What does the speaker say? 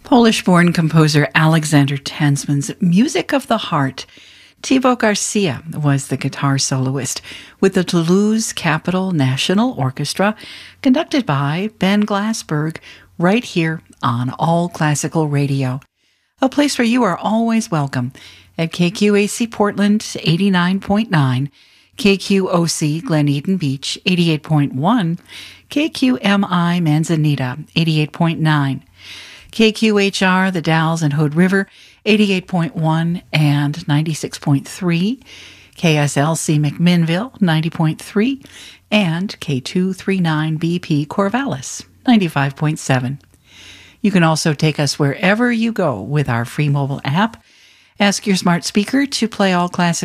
Polish-born composer Alexander Tansman's Music of the Heart. Thibaut Garcia was the guitar soloist with the Toulouse Capitol National Orchestra, conducted by Ben Glassberg, right here on All Classical Radio, a place where you are always welcome at KQAC Portland 89.9, KQOC Glen Eden Beach 88.1, KQMI Manzanita 88.9, KQHR, the Dalles and Hood River, 88.1 and 96.3, KSLC McMinnville, 90.3, and K239BP Corvallis, 95.7. You can also take us wherever you go with our free mobile app. Ask your smart speaker to play All Classic